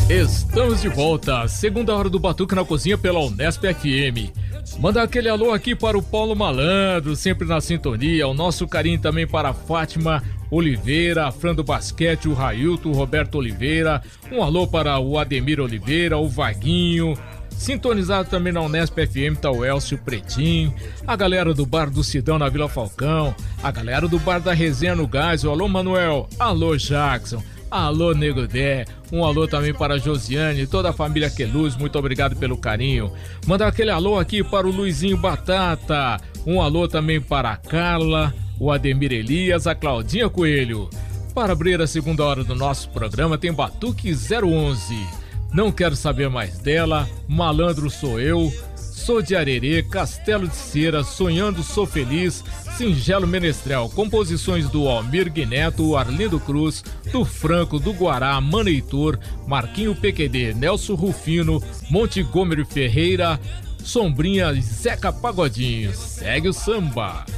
Estamos de volta, segunda hora do Batuque na Cozinha pela Unesp FM. Manda aquele alô aqui para o Paulo Malandro, sempre na sintonia. O nosso carinho também para a Fátima Oliveira, a Fran do Basquete, o Railton, o Roberto Oliveira. Um alô para o Ademir Oliveira, o Vaguinho. Sintonizado também na Unesp FM tá o Elcio Pretinho, a galera do Bar do Sidão na Vila Falcão, a galera do Bar da Resenha no Gás, o alô Manuel, alô Jackson, alô Nego Dé, um alô também para a Josiane e toda a família Queluz, muito obrigado pelo carinho. Manda aquele alô aqui para o Luizinho Batata, um alô também para a Carla, o Ademir Elias, a Claudinha Coelho. Para abrir a segunda hora do nosso programa tem Batuque 011. Não quero saber mais dela, Malandro sou eu, Sou de Arerê, Castelo de Cera, Sonhando Sou Feliz, Singelo Menestrel, composições do Almir Guineto, Arlindo Cruz, do Franco, do Guará, Maneitor, Marquinho PQD, Nelson Rufino, Montgomery Ferreira, Sombrinha e Zeca Pagodinho. Segue o samba.